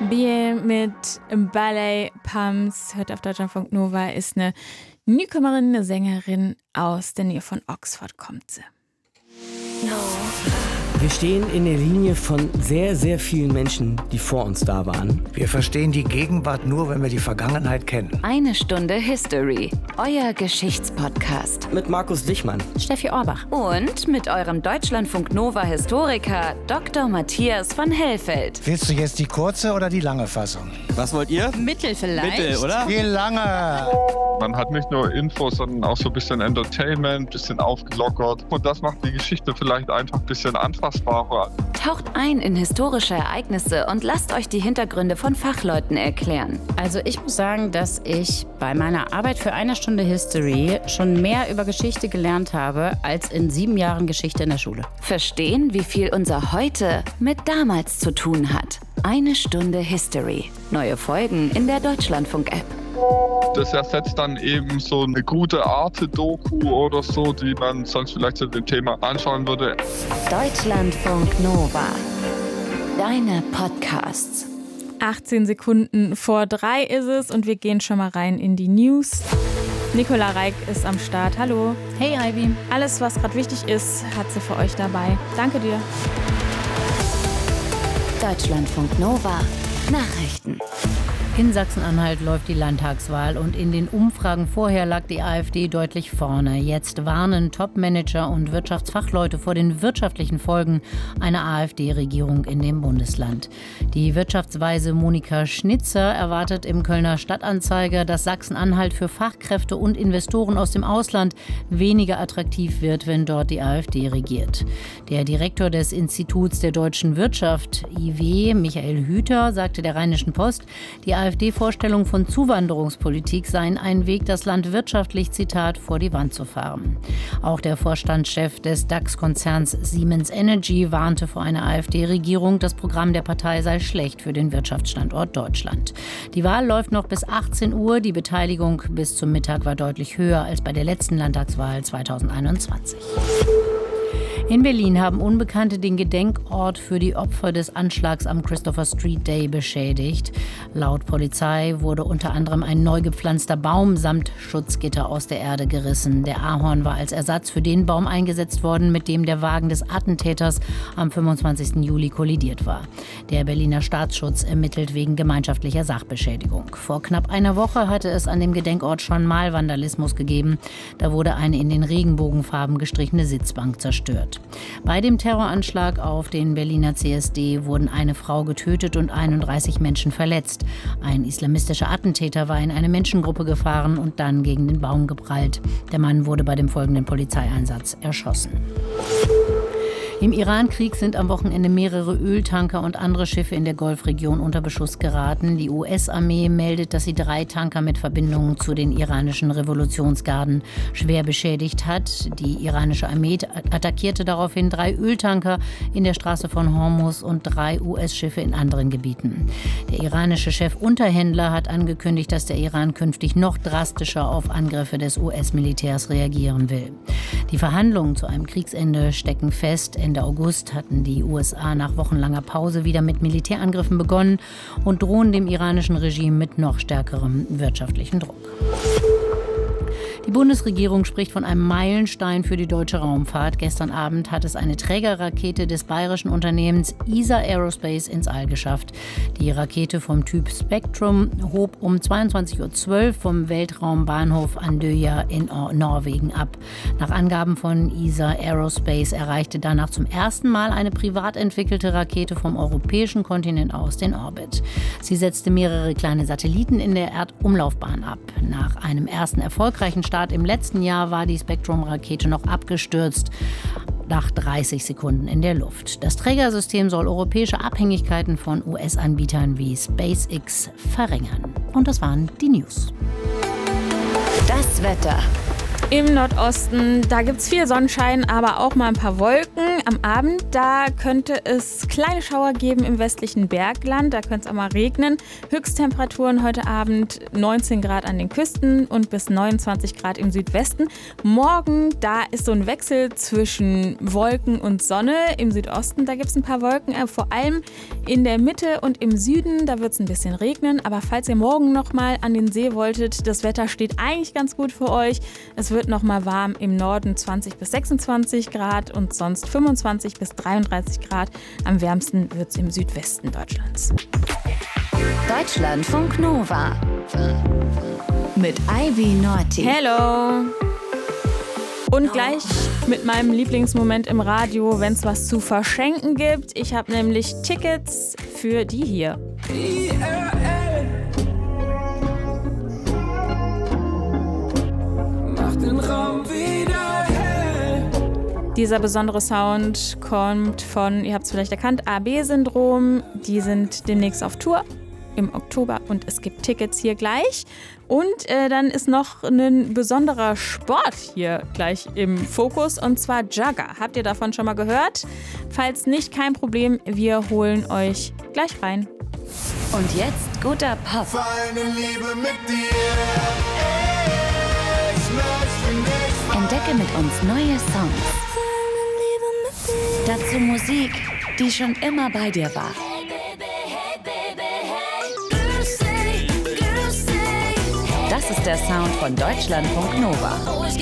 Bier mit Ballet Pumps, hört auf Deutschlandfunk Nova, ist eine Newcomerin, eine Sängerin aus der Nähe von Oxford, kommt sie. No. Wir stehen in der Linie von sehr, sehr vielen Menschen, die vor uns da waren. Wir verstehen die Gegenwart nur, wenn wir die Vergangenheit kennen. Eine Stunde History, euer Geschichtspodcast. Mit Markus Dichmann, Steffi Orbach Und mit eurem Deutschlandfunk Nova Historiker Dr. Matthias von Hellfeld. Willst du jetzt die kurze oder die lange Fassung? Was wollt ihr? Mittel vielleicht. Mittel, oder? Die lange! Man hat nicht nur Infos, sondern auch so ein bisschen Entertainment, ein bisschen aufgelockert. Und das macht die Geschichte vielleicht einfach ein bisschen anfassbarer. Taucht ein in historische Ereignisse und lasst euch die Hintergründe von Fachleuten erklären. Also ich muss sagen, dass ich bei meiner Arbeit für eine Stunde History schon mehr über Geschichte gelernt habe, als in 7 Jahren Geschichte in der Schule. Verstehen, wie viel unser Heute mit damals zu tun hat. Eine Stunde History. Neue Folgen in der Deutschlandfunk-App. Das ersetzt dann eben so eine gute Arte-Doku oder so, die man sonst vielleicht zu dem Thema anschauen würde. Deutschlandfunk Nova. Deine Podcasts. 18 Sekunden vor 3 ist es und wir gehen schon mal rein in die News. Nicola Reik ist am Start. Hallo. Hey Ivy. Alles, was gerade wichtig ist, hat sie für euch dabei. Danke dir. Deutschlandfunk Nova. Nachrichten. In Sachsen-Anhalt läuft die Landtagswahl und in den Umfragen vorher lag die AfD deutlich vorne. Jetzt warnen Top-Manager und Wirtschaftsfachleute vor den wirtschaftlichen Folgen einer AfD-Regierung in dem Bundesland. Die Wirtschaftsweise Monika Schnitzer erwartet im Kölner Stadtanzeiger, dass Sachsen-Anhalt für Fachkräfte und Investoren aus dem Ausland weniger attraktiv wird, wenn dort die AfD regiert. Der Direktor des Instituts der deutschen Wirtschaft, IW, Michael Hüter, sagte der Rheinischen Post, die AfD-Vorstellungen von Zuwanderungspolitik seien ein Weg, das Land wirtschaftlich, Zitat, vor die Wand zu fahren. Auch der Vorstandschef des DAX-Konzerns Siemens Energy warnte vor einer AfD-Regierung. Das Programm der Partei sei schlecht für den Wirtschaftsstandort Deutschland. Die Wahl läuft noch bis 18 Uhr. Die Beteiligung bis zum Mittag war deutlich höher als bei der letzten Landtagswahl 2021. In Berlin haben Unbekannte den Gedenkort für die Opfer des Anschlags am Christopher Street Day beschädigt. Laut Polizei wurde unter anderem ein neu gepflanzter Baum samt Schutzgitter aus der Erde gerissen. Der Ahorn war als Ersatz für den Baum eingesetzt worden, mit dem der Wagen des Attentäters am 25. Juli kollidiert war. Der Berliner Staatsschutz ermittelt wegen gemeinschaftlicher Sachbeschädigung. Vor knapp einer Woche hatte es an dem Gedenkort schon mal Vandalismus gegeben. Da wurde eine in den Regenbogenfarben gestrichene Sitzbank zerstört. Bei dem Terroranschlag auf den Berliner CSD wurden eine Frau getötet und 31 Menschen verletzt. Ein islamistischer Attentäter war in eine Menschengruppe gefahren und dann gegen den Baum geprallt. Der Mann wurde bei dem folgenden Polizeieinsatz erschossen. Im Iran-Krieg sind am Wochenende mehrere Öltanker und andere Schiffe in der Golfregion unter Beschuss geraten. Die US-Armee meldet, dass sie 3 Tanker mit Verbindungen zu den iranischen Revolutionsgarden schwer beschädigt hat. Die iranische Armee attackierte daraufhin 3 Öltanker in der Straße von Hormuz und 3 US-Schiffe in anderen Gebieten. Der iranische Chefunterhändler hat angekündigt, dass der Iran künftig noch drastischer auf Angriffe des US-Militärs reagieren will. Die Verhandlungen zu einem Kriegsende stecken fest. Ende August hatten die USA nach wochenlanger Pause wieder mit Militärangriffen begonnen und drohen dem iranischen Regime mit noch stärkerem wirtschaftlichen Druck. Die Bundesregierung spricht von einem Meilenstein für die deutsche Raumfahrt. Gestern Abend hat es eine Trägerrakete des bayerischen Unternehmens ESA Aerospace ins All geschafft. Die Rakete vom Typ Spectrum hob um 22:12 Uhr vom Weltraumbahnhof Andøya in Norwegen ab. Nach Angaben von ESA Aerospace erreichte danach zum ersten Mal eine privat entwickelte Rakete vom europäischen Kontinent aus den Orbit. Sie setzte mehrere kleine Satelliten in der Erdumlaufbahn ab. Nach einem ersten erfolgreichen Start im letzten Jahr war die Spectrum-Rakete noch abgestürzt, nach 30 Sekunden in der Luft. Das Trägersystem soll europäische Abhängigkeiten von US-Anbietern wie SpaceX verringern. Und das waren die News. Das Wetter. Im Nordosten, da gibt es viel Sonnenschein, aber auch mal ein paar Wolken. Am Abend, da könnte es kleine Schauer geben im westlichen Bergland. Da könnte es auch mal regnen. Höchsttemperaturen heute Abend 19 Grad an den Küsten und bis 29 Grad im Südwesten. Morgen, da ist so ein Wechsel zwischen Wolken und Sonne. Im Südosten, da gibt es ein paar Wolken, vor allem in der Mitte und im Süden, da wird es ein bisschen regnen. Aber falls ihr morgen noch mal an den See wolltet, das Wetter steht eigentlich ganz gut für euch. Es wird noch mal warm, im Norden 20 bis 26 Grad und sonst 25 bis 33 Grad. Am wärmsten wird es im Südwesten Deutschlands. Deutschlandfunk Nova mit Ivy Norti. Hello! Und gleich mit meinem Lieblingsmoment im Radio, wenn es was zu verschenken gibt. Ich habe nämlich Tickets für die hier. Den Raum wieder hell. Dieser besondere Sound kommt von, ihr habt es vielleicht erkannt, AB-Syndrom. Die sind demnächst auf Tour im Oktober und es gibt Tickets hier gleich. Und dann ist noch ein besonderer Sport hier gleich im Fokus und zwar Jugger. Habt ihr davon schon mal gehört? Falls nicht, kein Problem, wir holen euch gleich rein. Und jetzt guter Pop. Feine Liebe mit dir. Entdecke mit uns neue Songs. Dazu Musik, die schon immer bei dir war. Das ist der Sound von Deutschlandfunk Nova.